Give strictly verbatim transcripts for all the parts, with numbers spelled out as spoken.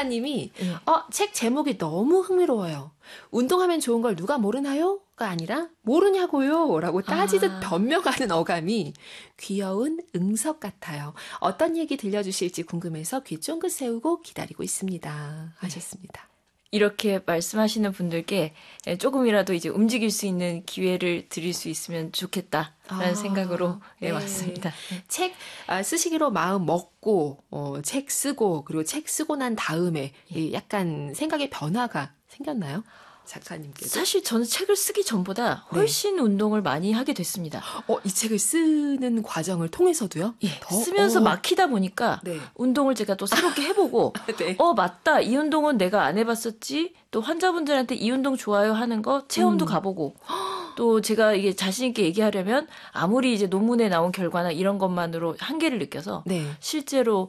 작가님이 예. 어, 책 제목이 너무 흥미로워요. 운동하면 좋은 걸 누가 모르나요? 가 아니라 모르냐고요? 라고 따지듯 아. 변명하는 어감이 귀여운 응석 같아요. 어떤 얘기 들려주실지 궁금해서 귀 쫑긋 세우고 기다리고 있습니다. 하셨습니다. 이렇게 말씀하시는 분들께 조금이라도 이제 움직일 수 있는 기회를 드릴 수 있으면 좋겠다라는 아, 생각으로 예, 네. 왔습니다. 책 아, 쓰시기로 마음 먹고 어, 책 쓰고 그리고 책 쓰고 난 다음에 이 약간 생각의 변화가 생겼나요? 작가님께서? 사실 저는 책을 쓰기 전보다 훨씬 네. 운동을 많이 하게 됐습니다. 어, 이 책을 쓰는 과정을 통해서도요? 예, 더? 쓰면서 어. 막히다 보니까 네. 운동을 제가 또 새롭게 해보고 네. 어 맞다 이 운동은 내가 안 해봤었지 또 환자분들한테 이 운동 좋아요 하는 거 체험도 음. 가보고 또 제가 이게 자신 있게 얘기하려면 아무리 이제 논문에 나온 결과나 이런 것만으로 한계를 느껴서 네. 실제로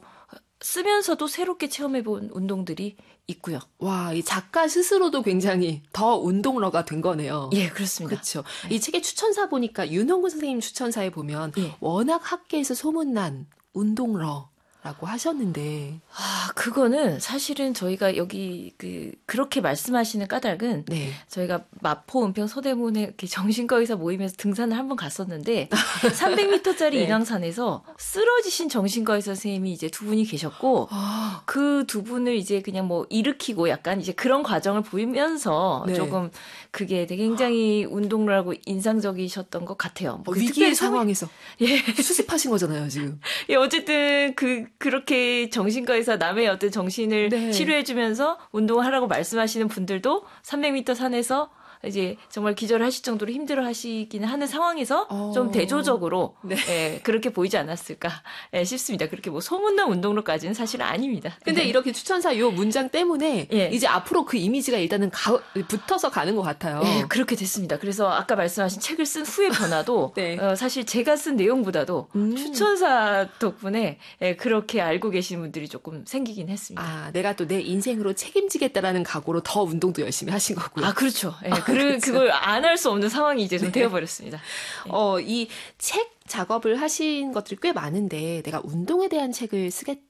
쓰면서도 새롭게 체험해본 운동들이 있고요. 와, 이 작가 스스로도 굉장히 더 운동러가 된 거네요. 예, 그렇습니다. 그렇죠. 네. 이 책의 추천사 보니까 윤홍근 선생님 추천사에 보면 예. 워낙 학계에서 소문난 운동러. 라고 하셨는데. 아, 그거는 사실은 저희가 여기 그, 그렇게 말씀하시는 까닭은 네. 저희가 마포 은평 서대문에 이렇게 정신과 의사 모임에서 등산을 한번 갔었는데 삼백 미터짜리 네. 인왕산에서 쓰러지신 정신과 의사 선생님이 이제 두 분이 계셨고 아. 그 두 분을 이제 그냥 뭐 일으키고 약간 이제 그런 과정을 보이면서 네. 조금 그게 되게 굉장히 운동이라고 인상적이셨던 것 같아요. 뭐 위기의 상황에서 예. 수습하신 거잖아요, 지금. 예, 어쨌든 그 그렇게 정신과 의사 남의 어떤 정신을 네. 치료해주면서 운동을 하라고 말씀하시는 분들도 삼백 미터 산에서 이제 정말 기절하실 정도로 힘들어하시기는 하는 상황에서 어. 좀 대조적으로 네. 예, 그렇게 보이지 않았을까 예, 싶습니다. 그렇게 뭐 소문난 운동로까지는 사실은 아닙니다. 근데 예. 이렇게 추천사 요 문장 때문에 예. 이제 앞으로 그 이미지가 일단은 가, 붙어서 가는 것 같아요. 예, 그렇게 됐습니다. 그래서 아까 말씀하신 책을 쓴 후의 변화도 네. 어, 사실 제가 쓴 내용보다도 음. 추천사 덕분에 예, 그렇게 알고 계신 분들이 조금 생기긴 했습니다. 아, 내가 또 내 인생으로 책임지겠다라는 각오로 더 운동도 열심히 하신 거고요. 아, 그렇죠. 예, 아, 그, 그렇죠. 그걸 안 할 수 없는 상황이 이제 좀 네. 되어버렸습니다. 예. 어, 이 책 작업을 하신 것들이 꽤 많은데 내가 운동에 대한 책을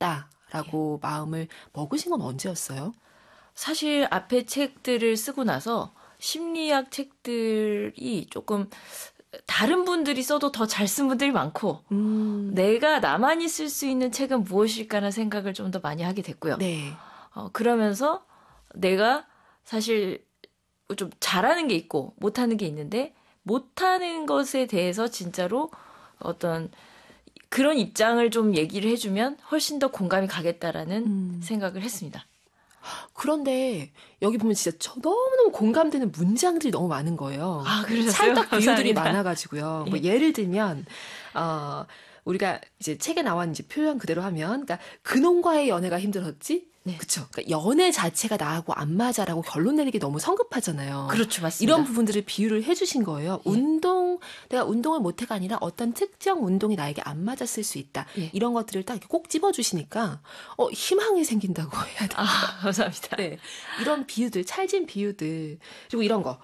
쓰겠다라고 예. 마음을 먹으신 건 언제였어요? 사실 앞에 책들을 쓰고 나서 심리학 책들이 조금 다른 분들이 써도 더 잘 쓴 분들이 많고 음. 내가 나만이 쓸 수 있는 책은 무엇일까라는 생각을 좀 더 많이 하게 됐고요. 네. 어, 그러면서 내가 사실 좀 잘하는 게 있고 못하는 게 있는데 못하는 것에 대해서 진짜로 어떤 그런 입장을 좀 얘기를 해주면 훨씬 더 공감이 가겠다라는 음. 생각을 했습니다. 그런데 여기 보면 진짜 저 너무너무 공감되는 문장들이 너무 많은 거예요. 아, 그러셨어요? 찰떡 비유들이 감사합니다. 많아가지고요. 예. 뭐 예를 들면 어, 우리가 이제 책에 나온 이제 표현 그대로 하면, 그러니까 그놈과의 연애가 힘들었지. 네. 그렇죠. 그러니까 연애 자체가 나하고 안 맞아라고 결론 내리기 너무 성급하잖아요. 그렇죠, 맞습니다. 이런 부분들을 비유를 해주신 거예요. 예. 운동, 내가 운동을 못해가 아니라 어떤 특정 운동이 나에게 안 맞았을 수 있다. 예. 이런 것들을 딱 이렇게 꼭 집어주시니까 어, 희망이 생긴다고 해야 되나? 아, 감사합니다. 네, 이런 비유들, 찰진 비유들, 그리고 이런 거.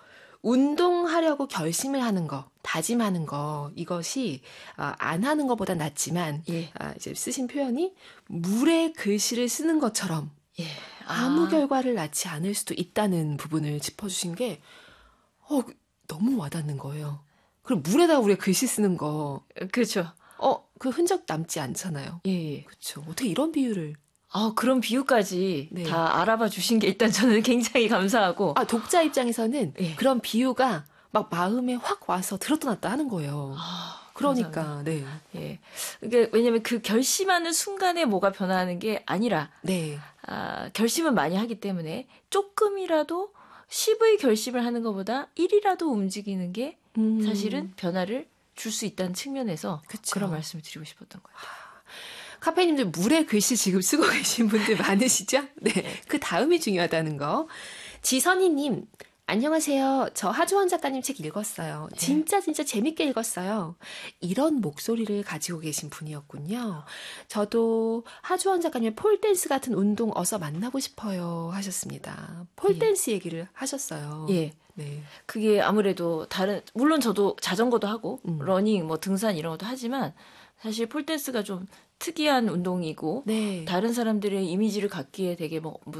운동하려고 결심을 하는 거, 다짐하는 거, 이것이 아, 안 하는 것보다 낫지만 예. 아, 이제 쓰신 표현이 물에 글씨를 쓰는 것처럼 예. 아무 아. 결과를 낳지 않을 수도 있다는 부분을 짚어주신 게 어, 너무 와닿는 거예요. 그럼 물에다 우리가 글씨 쓰는 거, 그렇죠. 어, 그 흔적 남지 않잖아요. 예. 그렇죠. 어떻게 이런 비유를? 아, 그런 비유까지 네. 다 알아봐 주신 게 일단 저는 굉장히 감사하고. 아, 독자 입장에서는 예. 그런 비유가 막 마음에 확 와서 들었다 놨다 하는 거예요. 아, 그러니까, 감사합니다. 네. 예. 그게 왜냐면 그 결심하는 순간에 뭐가 변화하는 게 아니라, 네. 아, 결심은 많이 하기 때문에 조금이라도 십의 결심을 하는 것보다 일이라도 움직이는 게 음. 사실은 변화를 줄 수 있다는 측면에서 그쵸. 그런 말씀을 드리고 싶었던 것 같아요. 카페님들 물에 글씨 지금 쓰고 계신 분들 많으시죠? 네. 그 다음이 중요하다는 거. 지선이님, 안녕하세요. 저 하주원 작가님 책 읽었어요. 진짜 진짜 재밌게 읽었어요. 이런 목소리를 가지고 계신 분이었군요. 저도 하주원 작가님의 폴댄스 같은 운동 어서 만나고 싶어요 하셨습니다. 폴댄스 예. 얘기를 하셨어요. 예. 네. 그게 아무래도 다른, 물론 저도 자전거도 하고, 음. 러닝, 뭐 등산 이런 것도 하지만, 사실 폴댄스가 좀 특이한 운동이고, 네. 다른 사람들의 이미지를 갖기에 되게 뭐,